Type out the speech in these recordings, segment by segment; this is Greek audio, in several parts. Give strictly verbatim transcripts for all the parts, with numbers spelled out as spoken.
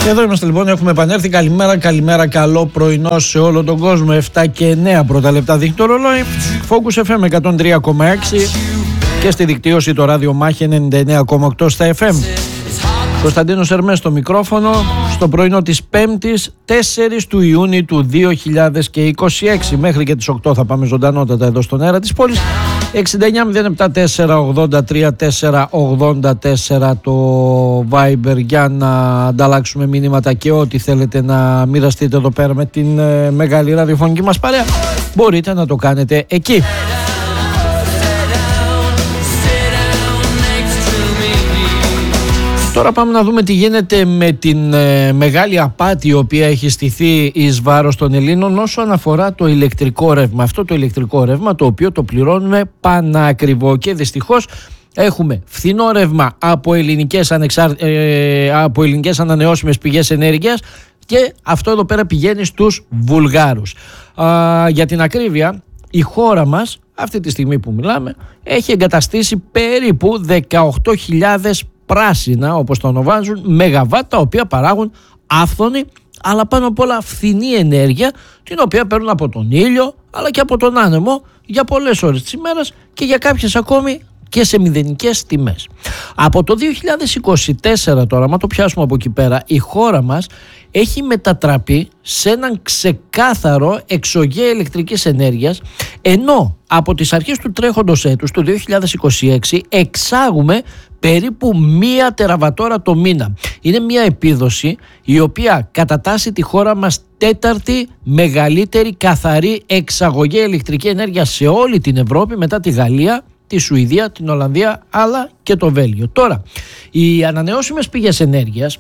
Εδώ είμαστε λοιπόν, έχουμε επανέλθει. Καλημέρα, καλημέρα, καλό πρωινό σε όλο τον κόσμο. Εφτά και εννέα πρώτα λεπτά δείχνει το ρολόι. Focus εφ εμ εκατόν τρία κόμμα έξι και στη δικτύωση το ράδιο Μάχη ενενήντα εννέα κόμμα οκτώ στα εφ εμ. Κωνσταντίνος Ερμές στο μικρόφωνο, στο πρωινό της Πέμπτης, τέσσερις του Ιούνιου του δύο χιλιάδες είκοσι έξι. Μέχρι και τις οκτώ θα πάμε ζωντανότατα εδώ στον αέρα της πόλης. εξήντα εννέα μηδέν επτά τέσσερα ογδόντα τρία τέσσερα ογδόντα τέσσερα το Viber για να ανταλλάξουμε μηνύματα και ό,τι θέλετε να μοιραστείτε εδώ πέρα με την ε, μεγάλη ραδιοφωνική μας παρέα. Μπορείτε να το κάνετε εκεί. Τώρα πάμε να δούμε τι γίνεται με την ε, μεγάλη απάτη η οποία έχει στηθεί εις βάρος των Ελλήνων όσον αφορά το ηλεκτρικό ρεύμα. Αυτό το ηλεκτρικό ρεύμα το οποίο το πληρώνουμε πανάκριβο και δυστυχώς έχουμε φθηνό ρεύμα από ελληνικές, ανεξάρ... ε, από ελληνικές ανανεώσιμες πηγές ενέργειας και αυτό εδώ πέρα πηγαίνει στους Βουλγάρους. Α, για την ακρίβεια, η χώρα μας αυτή τη στιγμή που μιλάμε έχει εγκαταστήσει περίπου δεκαοκτώ χιλιάδες πράσινα, όπως το ονομάζουν, μεγαβάτ, τα οποία παράγουν άφθονη αλλά πάνω απ' όλα φθηνή ενέργεια, την οποία παίρνουν από τον ήλιο αλλά και από τον άνεμο για πολλές ώρες της ημέρας και για κάποιες ακόμη και σε μηδενικές τιμές. Από το δύο χιλιάδες είκοσι τέσσερα τώρα, μα το πιάσουμε από εκεί πέρα, η χώρα μας έχει μετατραπεί σε έναν ξεκάθαρο εξογέα ηλεκτρικής ενέργειας, ενώ από τις αρχές του τρέχοντος έτους, του δύο χιλιάδες είκοσι έξι, εξάγουμε περίπου μία τεραβατόρα το μήνα. Είναι μία επίδοση η οποία κατατάσσει τη χώρα μας τέταρτη μεγαλύτερη καθαρή εξαγωγή ηλεκτρική ενέργεια σε όλη την Ευρώπη, μετά τη Γαλλία, τη Σουηδία, την Ολλανδία αλλά και το Βέλγιο. Τώρα, οι ανανεώσιμες πηγές ενέργειας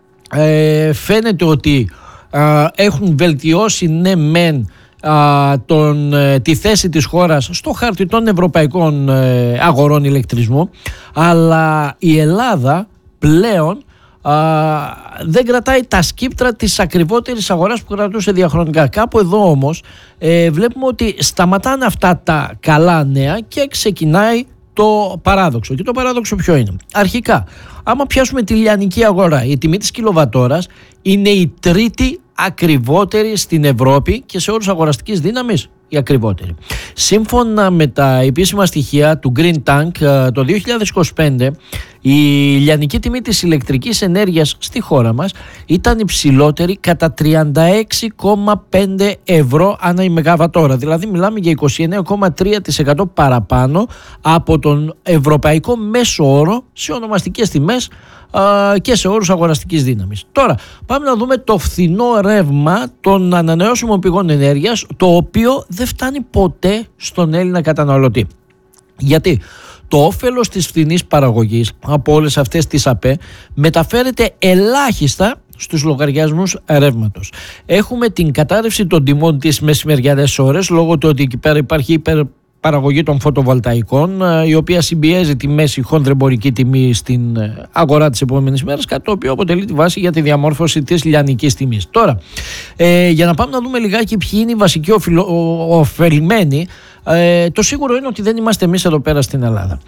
ε, φαίνεται ότι ε, έχουν βελτιώσει ναι μεν Α, τον, ε, τη θέση της χώρας στο χάρτη των ευρωπαϊκών ε, αγορών ηλεκτρισμού, αλλά η Ελλάδα πλέον α, δεν κρατάει τα σκύπτρα της ακριβότερης αγοράς που κρατούσε διαχρονικά. Κάπου εδώ όμως ε, βλέπουμε ότι σταματάνε αυτά τα καλά νέα και ξεκινάει το παράδοξο. Και το παράδοξο ποιο είναι? Αρχικά, άμα πιάσουμε τη λιανική αγορά, η τιμή της κιλοβατόρας είναι η τρίτη ακριβότερη στην Ευρώπη και σε όρους αγοραστικής δύναμης η ακριβότερη. Σύμφωνα με τα επίσημα στοιχεία του Green Tank, το δύο χιλιάδες είκοσι πέντε η λιανική τιμή της ηλεκτρικής ενέργειας στη χώρα μας ήταν υψηλότερη κατά τριάντα έξι κόμμα πέντε ευρώ ανά η μεγαβατόρα. Δηλαδή μιλάμε για είκοσι εννέα κόμμα τρία τοις εκατό παραπάνω από τον ευρωπαϊκό μέσο όρο σε ονομαστικές τιμές και σε όρους αγοραστικής δύναμης. Τώρα πάμε να δούμε το φθηνό ρεύμα των ανανεώσιμων πηγών ενέργειας, το οποίο δεν φτάνει ποτέ στον Έλληνα καταναλωτή. Γιατί το όφελος της φθηνής παραγωγής από όλες αυτές τις ΑΠΕ μεταφέρεται ελάχιστα στους λογαριασμούς ρεύματος. Έχουμε την κατάρρευση των τιμών τις μεσημεριανές ώρες, λόγω του ότι εκεί πέρα υπάρχει υπερ παραγωγή των φωτοβολταϊκών, η οποία συμπιέζει τη μέση χονδρεμπορική τιμή στην αγορά της επόμενης μέρας, κάτι το οποίο αποτελεί τη βάση για τη διαμόρφωση της λιανικής τιμής. Τώρα, ε, για να πάμε να δούμε λιγάκι ποιοι είναι οι βασικοί ωφελημένοι, ε, το σίγουρο είναι ότι δεν είμαστε εμείς εδώ πέρα στην Ελλάδα.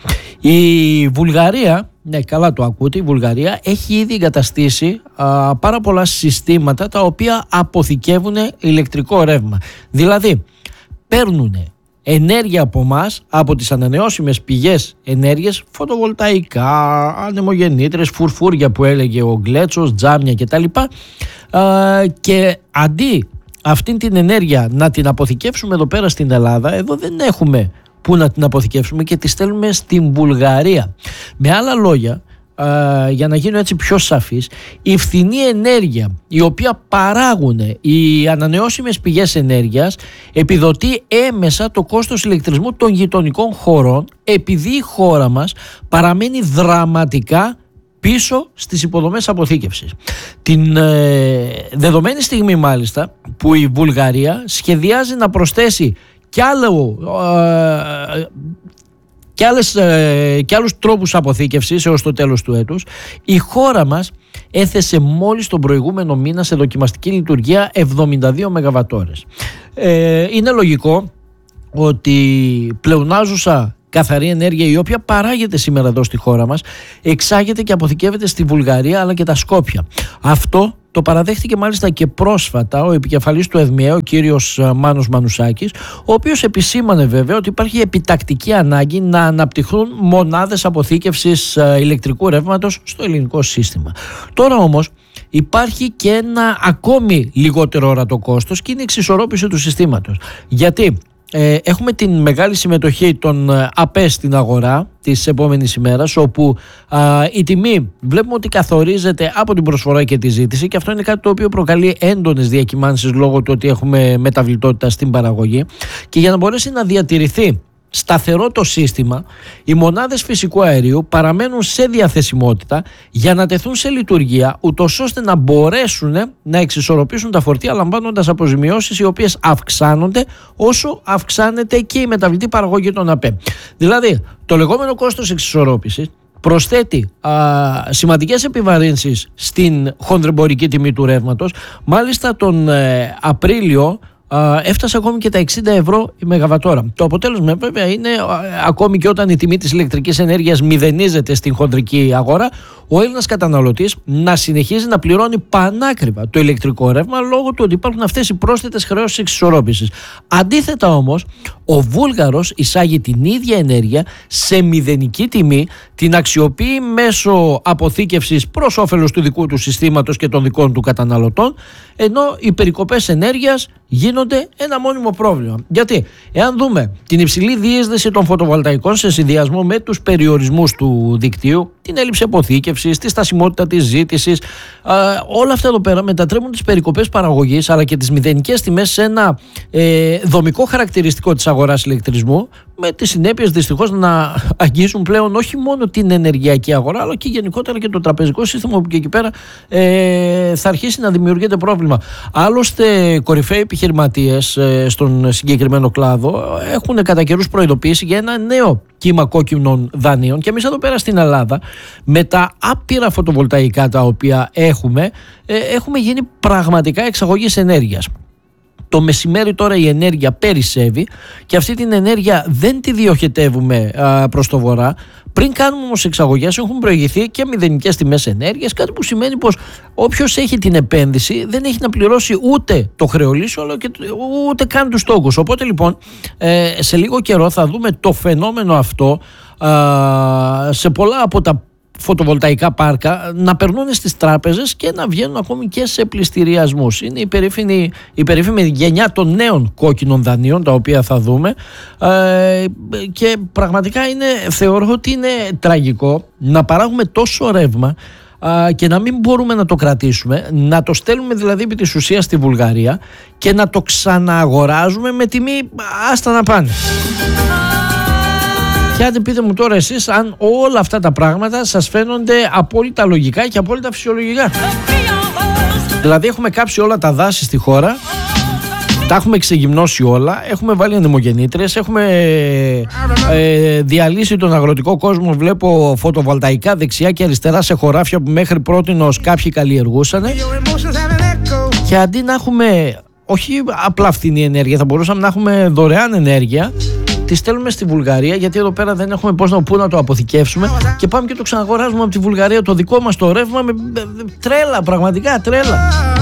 Η Βουλγαρία, ναι καλά το ακούτε, η Βουλγαρία έχει ήδη εγκαταστήσει α, πάρα πολλά συστήματα τα οποία αποθηκεύουν ηλεκτρικό ρεύμα. Δηλαδή, παίρνουν ενέργεια από μας, από τις ανανεώσιμες πηγές ενέργειας, φωτοβολταϊκά, ανεμογεννήτρες, φουρφούρια που έλεγε ο Γκλέτσος, τζάμια κτλ. Και αντί αυτήν την ενέργεια να την αποθηκεύσουμε εδώ πέρα στην Ελλάδα, εδώ δεν έχουμε που να την αποθηκεύσουμε και τη στέλνουμε στην Βουλγαρία. Με άλλα λόγια, Uh, για να γίνω έτσι πιο σαφής, η φθηνή ενέργεια η οποία παράγουν οι ανανεώσιμες πηγές ενέργειας επιδοτεί έμεσα το κόστος ηλεκτρισμού των γειτονικών χωρών, επειδή η χώρα μας παραμένει δραματικά πίσω στις υποδομές αποθήκευσης. Την ε, δεδομένη στιγμή μάλιστα που η Βουλγαρία σχεδιάζει να προσθέσει κι άλλο ε, και, άλλες, ε, και άλλους τρόπους αποθήκευσης έως το τέλος του έτους, η χώρα μας έθεσε μόλις τον προηγούμενο μήνα σε δοκιμαστική λειτουργία εβδομήντα δύο μεγαβατόρες. Ε, είναι λογικό ότι πλεονάζουσα καθαρή ενέργεια, η οποία παράγεται σήμερα εδώ στη χώρα μας, εξάγεται και αποθηκεύεται στη Βουλγαρία αλλά και τα Σκόπια. Αυτό το παραδέχτηκε μάλιστα και πρόσφατα ο επικεφαλής του ΕΔΜΙΕ, ο κύριος Μάνος Μανουσάκης, ο οποίος επισήμανε βέβαια ότι υπάρχει επιτακτική ανάγκη να αναπτυχθούν μονάδες αποθήκευσης ηλεκτρικού ρεύματος στο ελληνικό σύστημα. Τώρα όμως υπάρχει και ένα ακόμη λιγότερο ορατό κόστος και είναι η εξισορρόπηση του συστήματος. Γιατί ε, έχουμε την μεγάλη συμμετοχή των ΑΠΕ στην αγορά της επόμενης ημέρας, όπου α, η τιμή βλέπουμε ότι καθορίζεται από την προσφορά και τη ζήτηση, και αυτό είναι κάτι το οποίο προκαλεί έντονες διακυμάνσεις λόγω του ότι έχουμε μεταβλητότητα στην παραγωγή, και για να μπορέσει να διατηρηθεί σταθερό το σύστημα, οι μονάδες φυσικού αερίου παραμένουν σε διαθεσιμότητα για να τεθούν σε λειτουργία, ούτως ώστε να μπορέσουν να εξισορροπήσουν τα φορτία, λαμβάνοντας αποζημιώσεις οι οποίες αυξάνονται όσο αυξάνεται και η μεταβλητή παραγωγή των ΑΠΕ. Δηλαδή, το λεγόμενο κόστος εξισορρόπησης προσθέτει α, σημαντικές επιβαρύνσεις στην χονδρεμπορική τιμή του ρεύματος. Μάλιστα τον ε, Απρίλιο έφτασε ακόμη και τα εξήντα ευρώ η μεγαβατόρα. Το αποτέλεσμα βέβαια είναι, ακόμη και όταν η τιμή της ηλεκτρικής ενέργειας μηδενίζεται στην χοντρική αγορά, ο Έλληνας καταναλωτής να συνεχίζει να πληρώνει πανάκριβα το ηλεκτρικό ρεύμα λόγω του ότι υπάρχουν αυτές οι πρόσθετες χρεώσεις εξισορρόπησης. Αντίθετα όμως, ο Βούλγαρος εισάγει την ίδια ενέργεια σε μηδενική τιμή, την αξιοποιεί μέσω αποθήκευσης προς όφελος του δικού του συστήματος και των δικών του καταναλωτών, ενώ οι περικοπές ενέργειας γίνονται ένα μόνιμο πρόβλημα. Γιατί, εάν δούμε την υψηλή διείσδυση των φωτοβολταϊκών σε συνδυασμό με τους περιορισμούς του δικτύου, την έλλειψη αποθήκευσης, τη στασιμότητα της ζήτησης, α, όλα αυτά εδώ πέρα μετατρέπουν τις περικοπές παραγωγής αλλά και τις μηδενικές τιμές σε ένα ε, δομικό χαρακτηριστικό της αγοράς ηλεκτρισμού, με τις συνέπειες δυστυχώς να αγγίζουν πλέον όχι μόνο την ενεργειακή αγορά, αλλά και γενικότερα και το τραπεζικό σύστημα, που και εκεί πέρα ε, θα αρχίσει να δημιουργείται πρόβλημα. Άλλωστε, κορυφαίοι επιχειρηματίες ε, στον συγκεκριμένο κλάδο έχουν κατά καιρούς προειδοποιήσει για ένα νέο κύμα κόκκινων δανείων, και εμείς εδώ πέρα στην Ελλάδα, με τα άπειρα φωτοβολταϊκά τα οποία έχουμε, ε, έχουμε γίνει πραγματικά εξαγωγής ενέργειας. Το μεσημέρι τώρα η ενέργεια περισσεύει και αυτή την ενέργεια δεν τη διοχετεύουμε α, προς το βορρά. Πριν κάνουμε όμως εξαγωγές έχουν προηγηθεί και μηδενικές τιμές ενέργειας, κάτι που σημαίνει πως όποιος έχει την επένδυση δεν έχει να πληρώσει ούτε το χρεολύσιο αλλά και ούτε καν τους τόκους. Οπότε λοιπόν ε, σε λίγο καιρό θα δούμε το φαινόμενο αυτό α, σε πολλά από τα φωτοβολταϊκά πάρκα να περνούν στις τράπεζες και να βγαίνουν ακόμη και σε πληστηριασμούς. Είναι η περίφημη, η περίφημη γενιά των νέων κόκκινων δανείων, τα οποία θα δούμε, ε, και πραγματικά είναι, θεωρώ ότι είναι τραγικό να παράγουμε τόσο ρεύμα α, και να μην μπορούμε να το κρατήσουμε, να το στέλνουμε δηλαδή επί της ουσίας στη Βουλγαρία και να το ξανααγοράζουμε με τιμή άστα να πάνε. Και άντε πείτε μου τώρα εσείς αν όλα αυτά τα πράγματα σας φαίνονται απόλυτα λογικά και απόλυτα φυσιολογικά. Δηλαδή έχουμε κάψει όλα τα δάση στη χώρα, τα έχουμε ξεγυμνώσει όλα, έχουμε βάλει ανεμογεννήτριες, έχουμε ε, διαλύσει τον αγροτικό κόσμο. Βλέπω φωτοβολταϊκά δεξιά και αριστερά σε χωράφια που μέχρι πρότινος κάποιοι καλλιεργούσαν, και αντί να έχουμε όχι απλά φθηνή ενέργεια, θα μπορούσαμε να έχουμε δωρεάν ενέργεια, τη στέλνουμε στη Βουλγαρία, γιατί εδώ πέρα δεν έχουμε πώς να, πού να το αποθηκεύσουμε, και πάμε και το ξαναγοράζουμε από τη Βουλγαρία το δικό μας το ρεύμα με τρέλα, πραγματικά τρέλα.